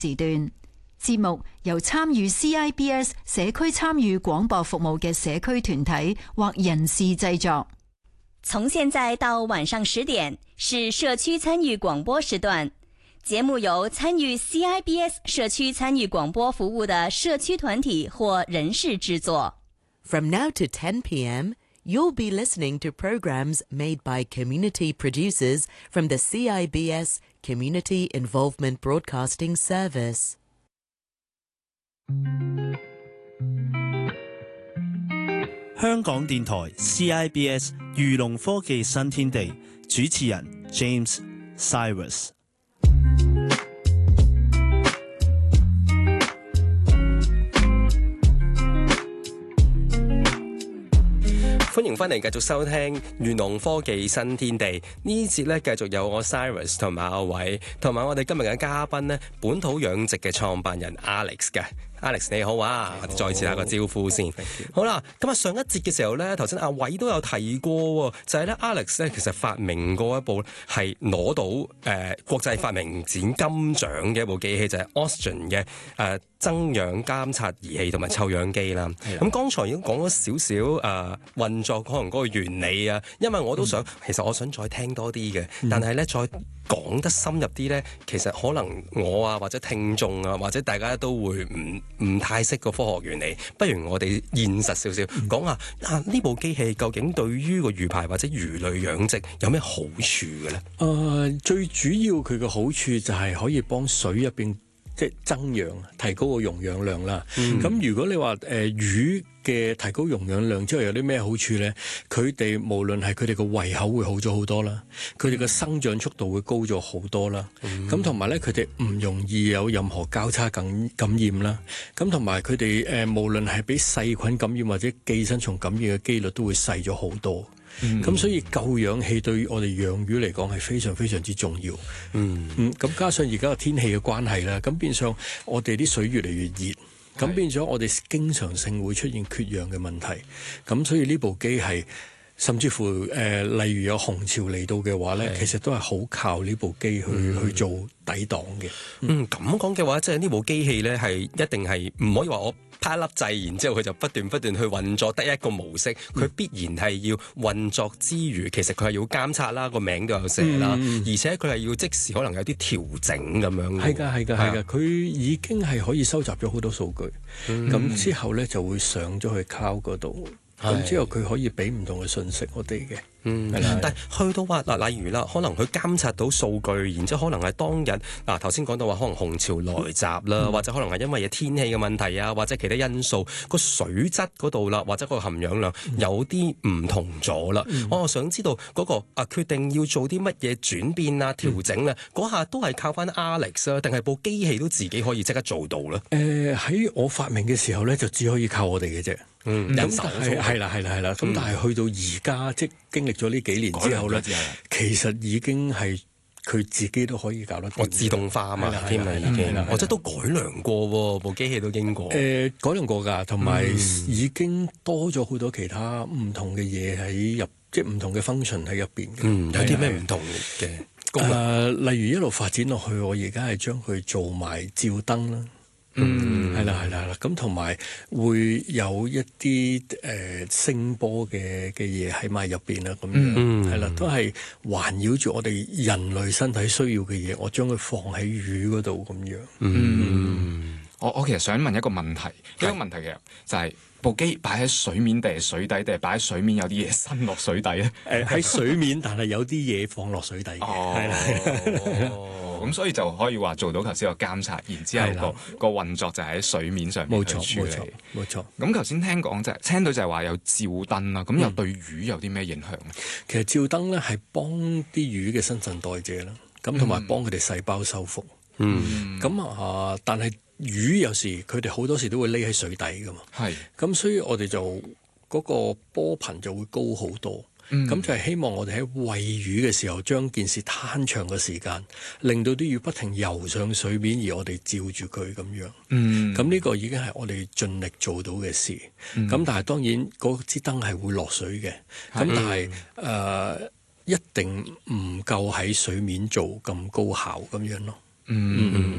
時段。節目由參與 CIBS 社區參與廣播服務嘅社區團體或人士製作。 從現在到晚上10點是社區參與廣播時段，節目由參與 CIBS 社區參與廣播服務的社區團體或人士製作。 From now to 10 p.m., you'll be listening to programs made by community producers from the CIBS Community Involvement Broadcasting Service. 香港電台 CIBS 漁農科技新天地，主持人 James Cyrus。 歡迎翻嚟繼續收聽漁農科技新天地呢節咧，繼續有我 Cyrus 同埋阿偉，同埋我哋今日嘅嘉賓呢，本土養殖嘅創辦人 Alex 嘅。Alex 你好啊，我哋再次打個招呼先。好啦，咁啊上一節嘅時候咧，頭先阿偉都有提過，就係咧 Alex 咧其實發明過一部係攞到國際發明展金獎嘅一部機器，就係 Austin 嘅增氧監察儀器同埋臭氧機啦。咁剛才已經講咗少少運作可能嗰個原理啊，因為我都想其實我想再聽多啲嘅，但係咧再講得深入啲咧，其實可能我啊或者聽眾啊或者大家都會唔太識個科學原理，不如我哋現實少少講下呢部機器究竟對於個魚排或者魚類養殖有咩好處嘅咧？ 最主要佢嘅好處就係可以幫水入邊即係增氧，提高個容氧量啦。咁如果你話魚嘅提高容氧量之後有啲咩好處咧？佢哋無論係佢哋個胃口會好咗好多啦，佢哋嘅生長速度會高咗好多啦。咁同埋咧，佢哋唔容易有任何交叉感染啦。咁同埋佢哋無論係俾細菌感染或者寄生蟲感染嘅機率都會細咗好多。咁所以夠氧氣對於我哋養魚嚟講係非常非常之重要。咁加上而家個天氣嘅關係啦，咁變相我哋啲水越嚟越熱。咁變咗我哋經常性會出現缺氧嘅問題，咁所以呢部機係甚至乎例如有紅潮嚟到嘅話咧，其實都係好靠呢部機去做抵擋嘅。 咁講嘅話，即係呢部機器咧係一定係唔可以話我拍一粒掣，然之後佢就不斷去運作得一個模式，佢必然係要運作之餘，其實佢係要監察啦，個名都有寫啦，而且佢係要即時可能有啲調整咁樣。係㗎，佢已經係可以收集咗好多數據，咁之後咧就會上咗去 cloud 嗰度。咁之後佢可以俾唔同嘅信息我哋嘅，但係去到話例如啦，可能佢監察到數據，然之後可能係當日頭先講到話可能紅潮來襲啦，或者可能係因為天氣嘅問題啊，或者其他因素個水質嗰度啦，或者個含氧量有啲唔同咗啦。我想知道嗰個決定要做啲乜嘢轉變啊、調整啊，嗰下都係靠翻 Alex 啊，定係部機器都自己可以即刻做到咧？ 喺我發明嘅時候咧，就只可以靠我哋嘅啫。 人手係啦。咁但係去到而家，即係經歷咗呢幾年之後咧，其實已經係佢自己都可以搞得到。 自動化啊嘛，添啊已經，我真都改良過喎，部機器都經過。 改良過㗎，同埋已經多咗好多其他唔同嘅嘢喺入，即係唔同嘅 function 喺入邊嘅。 有啲咩唔同嘅功能？ 例如一路發展落去，我而家係將佢做埋照燈啦。係啦，咁同埋會有一啲聲波嘅嘢喺埋入邊啦，咁樣係啦，都係環繞住我哋人類身體需要嘅嘢，我將佢放喺魚嗰度咁樣。 我其實想問一個問題，呢個問題嘅就係部機擺喺水面定係水底，定係擺喺水面有啲嘢伸落水底咧？ 喺水面，但係有啲嘢放落水底嘅。係啦。 咁所以就可以話做到頭先個監察，然之後個運作就喺水面上面去處理。 冇錯。 咁頭先聽到就係話有照燈啦，咁又對魚有啲咩影響咧？ 其實照燈咧係幫啲魚嘅新陳代謝啦，咁同埋幫佢哋細胞修復。但係魚有時佢哋好多時都會匿喺水底噶嘛。咁所以我哋就嗰個波頻就會高好多。咁就係希望我哋喺餵魚嘅時候，將件事攤長嘅時間，令到啲魚不停游上水面，而我哋照住佢咁樣。咁呢個已經係我哋盡力做到嘅事。咁但係當然嗰支燈係會落水嘅。咁但係一定唔夠喺水面做咁高效咁樣咯。